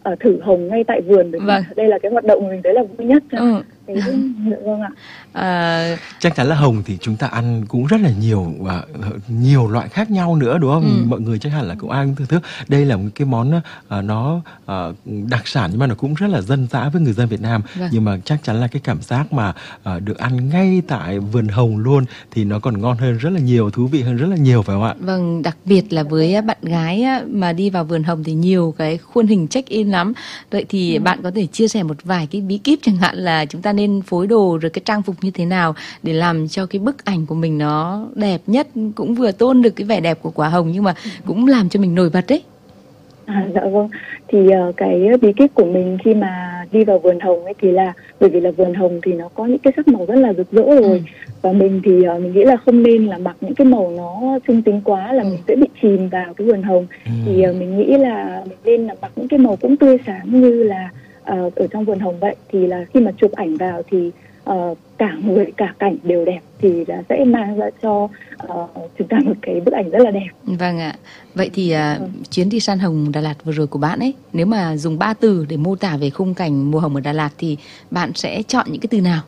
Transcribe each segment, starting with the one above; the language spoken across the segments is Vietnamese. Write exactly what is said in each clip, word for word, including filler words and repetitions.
uh, thử hồng ngay tại vườn, bởi vì Vâng. đây là cái hoạt động mình thấy là vui nhất. Ừ. Thế, vâng ạ. À, chắc chắn là hồng thì chúng ta ăn cũng rất là nhiều và nhiều loại khác nhau nữa, đúng không? Ừ. Mọi người chắc hẳn là cũng ai cũng thưởng thức. Đây là một cái món uh, nó uh, đặc sản nhưng mà nó cũng rất là dân dã với người dân Việt Nam. Vâng. Nhưng mà chắc chắn là cái cảm giác mà uh, được ăn ngay tại vườn hồng luôn thì nó còn ngon hơn rất là nhiều, thú vị hơn rất là nhiều, phải không ạ? Vâng, đặc biệt là với bạn gái mà đi vào vườn hồng thì nhiều cái khuôn hình check in lắm. Vậy thì ừ. bạn có thể chia sẻ một vài cái bí kíp, chẳng hạn là chúng ta nên phối đồ rồi cái trang phục như thế nào để làm cho cái bức ảnh của mình nó đẹp nhất, cũng vừa tôn được cái vẻ đẹp của quả hồng nhưng mà cũng làm cho mình nổi bật đấy. À, dạ vâng, thì uh, cái bí kíp của mình khi mà đi vào vườn hồng ấy thì là bởi vì là vườn hồng thì nó có những cái sắc màu rất là rực rỡ rồi. Ừ. Và mình thì uh, mình nghĩ là không nên là mặc những cái màu nó trung tính quá là ừ. mình sẽ bị chìm vào cái vườn hồng. Ừ. Thì uh, mình nghĩ là mình nên là mặc những cái màu cũng tươi sáng như là uh, ở trong vườn hồng vậy, thì là khi mà chụp ảnh vào thì uh, cả người cả cảnh đều đẹp, thì là sẽ mang ra cho uh, chúng ta một cái bức ảnh rất là đẹp. Vâng ạ. Vậy thì uh, ừ. chuyến đi săn hồng Đà Lạt vừa rồi của bạn ấy, nếu mà dùng ba từ để mô tả về khung cảnh mùa hồng ở Đà Lạt thì bạn sẽ chọn những cái từ nào?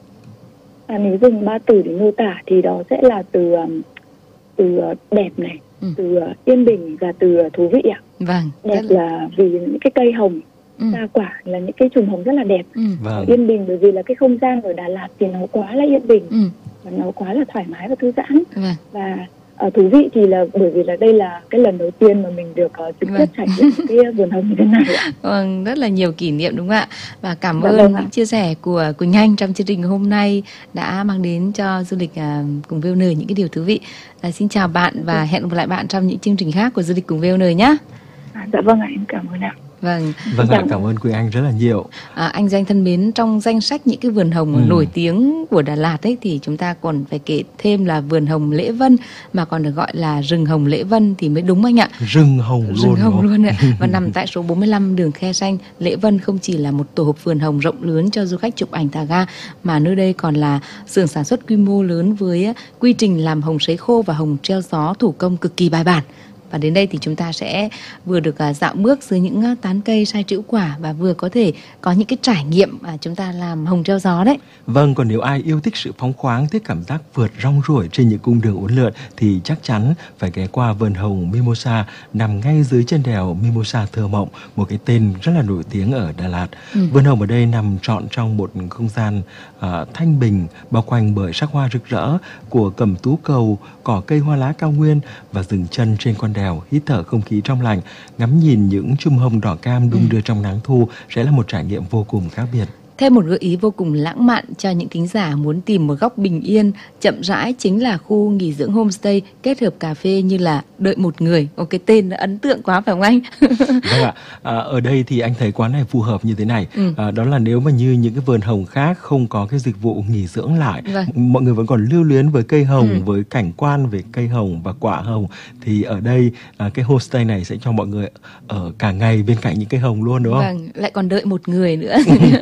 À, nếu dùng ba từ để mô tả thì đó sẽ là từ um, từ uh, đẹp này, ừ. từ uh, yên bình và từ uh, thú vị ạ. Vâng. Đẹp là... là vì những cái cây hồng ừ. ra quả, là những cái chùm hồng rất là đẹp. Ừ. Vâng. Yên bình bởi vì là cái không gian ở Đà Lạt thì nó quá là yên bình, ừ. và nó quá là thoải mái và thư giãn. Vâng. Và uh, thú vị thì là bởi vì là đây là cái lần đầu tiên mà mình được uh, trực tiếp vâng. trải nghiệm cái vườn hồng như thế này ạ. Vâng, rất là nhiều kỷ niệm đúng không ạ? Và cảm dạ, ơn vâng những chia sẻ của Quỳnh Anh trong chương trình hôm nay đã mang đến cho du lịch uh, cùng vê o en những cái điều thú vị. Uh, xin chào bạn và ừ. hẹn gặp lại bạn trong những chương trình khác của du lịch cùng vê o en nhé. À, dạ vâng ạ, em cảm ơn ạ. Vâng, vâng ạ, cảm ơn Quỳnh Anh rất là nhiều. À, anh Danh thân mến, trong danh sách những cái vườn hồng ừ. nổi tiếng của Đà Lạt ấy thì chúng ta còn phải kể thêm là vườn hồng Lễ Vân, mà còn được gọi là rừng hồng Lễ Vân thì mới đúng anh ạ. Rừng hồng luôn. Rừng hồng luôn ạ. Và nằm tại số bốn mươi lăm đường Khe Sanh. Lễ Vân không chỉ là một tổ hợp vườn hồng rộng lớn cho du khách chụp ảnh thả ga, mà nơi đây còn là xưởng sản xuất quy mô lớn với quy trình làm hồng sấy khô và hồng treo gió thủ công cực kỳ bài bản. Và đến đây thì chúng ta sẽ vừa được dạo bước dưới những tán cây sai trĩu quả và vừa có thể có những cái trải nghiệm mà chúng ta làm hồng treo gió đấy. Vâng, còn nếu ai yêu thích sự phóng khoáng, thích cảm giác vượt rong ruổi trên những cung đường uốn lượn thì chắc chắn phải ghé qua vườn hồng Mimosa nằm ngay dưới chân đèo Mimosa Thơ Mộng, một cái tên rất là nổi tiếng ở Đà Lạt. Ừ. Vườn hồng ở đây nằm trọn trong một không gian uh, thanh bình, bao quanh bởi sắc hoa rực rỡ của cẩm tú cầu, cỏ cây hoa lá cao nguyên và dừng chân trên con đèo, hít thở không khí trong lành, ngắm nhìn những chùm hồng đỏ cam đung đưa trong nắng thu sẽ là một trải nghiệm vô cùng khác biệt. Thêm một gợi ý vô cùng lãng mạn cho những thính giả muốn tìm một góc bình yên, chậm rãi chính là khu nghỉ dưỡng homestay kết hợp cà phê như là Đợi Một Người. Một cái tên ấn tượng quá phải không anh? Vâng ạ. À, ở đây thì anh thấy quán này phù hợp như thế này. Ừ. À, đó là nếu mà như những cái vườn hồng khác không có cái dịch vụ nghỉ dưỡng lại, vâng. mọi người vẫn còn lưu luyến với cây hồng, ừ. với cảnh quan về cây hồng và quả hồng, thì ở đây à, cái homestay này sẽ cho mọi người ở cả ngày bên cạnh những cây hồng luôn, đúng không? Vâng, lại còn đợi một người nữa.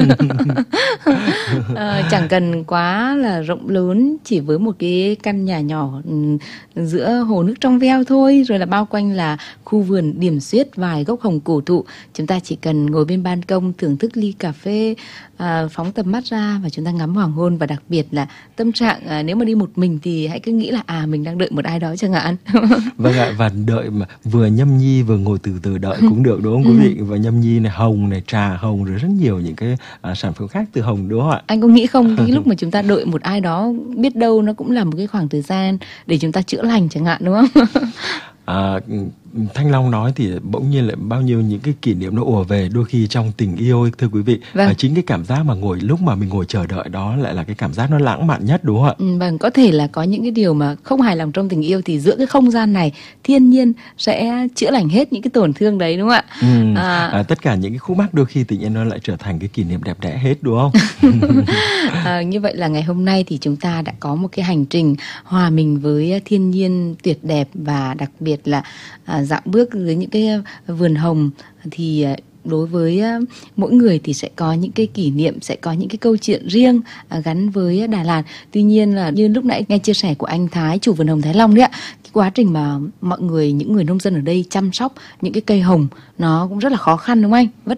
à, chẳng cần quá là rộng lớn, chỉ với một cái căn nhà nhỏ giữa hồ nước trong veo thôi, rồi là bao quanh là khu vườn điểm xuyết vài gốc hồng cổ thụ. Chúng ta chỉ cần ngồi bên ban công thưởng thức ly cà phê, à, phóng tầm mắt ra và chúng ta ngắm hoàng hôn. Và đặc biệt là tâm trạng à, nếu mà đi một mình thì hãy cứ nghĩ là à mình đang đợi một ai đó chẳng hạn. Vâng ạ, và đợi mà vừa nhâm nhi vừa ngồi từ từ đợi cũng được, đúng không quý vị? Và nhâm nhi này, hồng này, trà hồng, rồi rất nhiều những cái à, sản phẩm khác từ hồng, đúng không ạ? Anh có nghĩ không, cái lúc mà chúng ta đợi một ai đó, biết đâu nó cũng là một cái khoảng thời gian để chúng ta chữa lành chẳng hạn, đúng không? À, Thanh Long nói thì bỗng nhiên lại bao nhiêu những cái kỷ niệm nó ùa về, đôi khi trong tình yêu ấy, thưa quý vị. Vâng. À, chính cái cảm giác mà ngồi lúc mà mình ngồi chờ đợi đó lại là cái cảm giác nó lãng mạn nhất, đúng không ạ? Ừ, vâng, có thể là có những cái điều mà không hài lòng trong tình yêu thì giữa cái không gian này thiên nhiên sẽ chữa lành hết những cái tổn thương đấy, đúng không ạ? Ừ, à, à, tất cả những cái khúc mắc đôi khi tự nhiên nó lại trở thành cái kỷ niệm đẹp đẽ hết, đúng không? à, như vậy là ngày hôm nay thì chúng ta đã có một cái hành trình hòa mình với thiên nhiên tuyệt đẹp, và đặc biệt là à, dạo bước dưới những cái vườn hồng. Thì đối với mỗi người thì sẽ có những cái kỷ niệm, sẽ có những cái câu chuyện riêng gắn với Đà Lạt. Tuy nhiên là như lúc nãy nghe chia sẻ của anh Thái, chủ vườn hồng Thái Long đấy ạ, cái quá trình mà mọi người, những người nông dân ở đây chăm sóc những cái cây hồng nó cũng rất là khó khăn, đúng không anh? Vất